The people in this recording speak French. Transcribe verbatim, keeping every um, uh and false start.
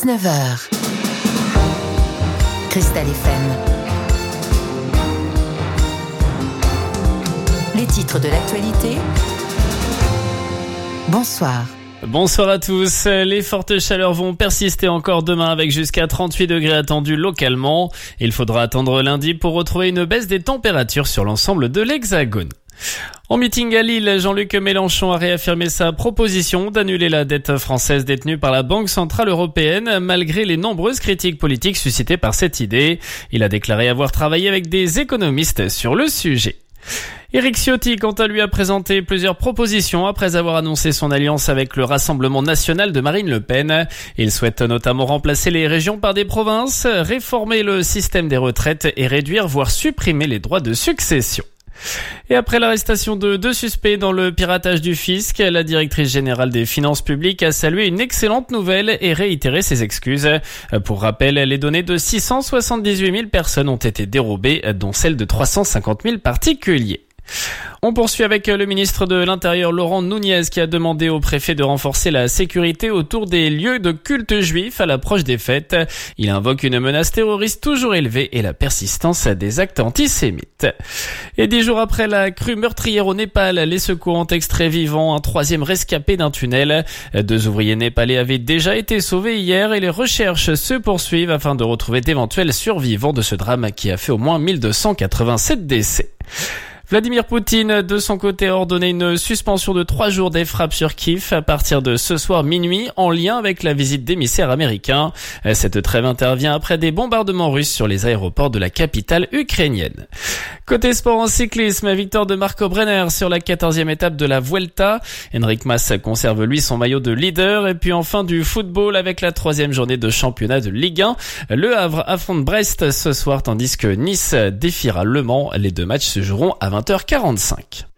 dix-neuf heures. Cristal F M. Les titres de l'actualité. Bonsoir. Bonsoir à tous. Les fortes chaleurs vont persister encore demain avec jusqu'à trente-huit degrés attendus localement. Il faudra attendre lundi pour retrouver une baisse des températures sur l'ensemble de l'Hexagone. En meeting à Lille, Jean-Luc Mélenchon a réaffirmé sa proposition d'annuler la dette française détenue par la Banque Centrale Européenne, malgré les nombreuses critiques politiques suscitées par cette idée. Il a déclaré avoir travaillé avec des économistes sur le sujet. Éric Ciotti, quant à lui, a présenté plusieurs propositions après avoir annoncé son alliance avec le Rassemblement national de Marine Le Pen. Il souhaite notamment remplacer les régions par des provinces, réformer le système des retraites et réduire, voire supprimer les droits de succession. Et après l'arrestation de deux suspects dans le piratage du fisc, la directrice générale des finances publiques a salué une excellente nouvelle et réitéré ses excuses. Pour rappel, les données de six cent soixante-dix-huit mille personnes ont été dérobées, dont celles de trois cent cinquante mille particuliers. On poursuit avec le ministre de l'Intérieur Laurent Nunez qui a demandé au préfet de renforcer la sécurité autour des lieux de culte juifs à l'approche des fêtes. Il invoque une menace terroriste toujours élevée et la persistance des actes antisémites. Et dix jours après la crue meurtrière au Népal, les secours ont extrait vivant un troisième rescapé d'un tunnel. Deux ouvriers népalais avaient déjà été sauvés hier et les recherches se poursuivent afin de retrouver d'éventuels survivants de ce drame qui a fait au moins mille deux cent quatre-vingt-sept décès. Vladimir Poutine, de son côté, a ordonné une suspension de trois jours des frappes sur Kiev à partir de ce soir minuit en lien avec la visite d'émissaires américains. Cette trêve intervient après des bombardements russes sur les aéroports de la capitale ukrainienne. Côté sport en cyclisme, victoire de Marco Brenner sur la quatorzième étape de la Vuelta. Enric Mas conserve lui son maillot de leader. Et puis enfin du football avec la troisième journée de championnat de Ligue un. Le Havre affronte Brest ce soir tandis que Nice défiera Le Mans. Les deux matchs se joueront à vingt heures quarante-cinq.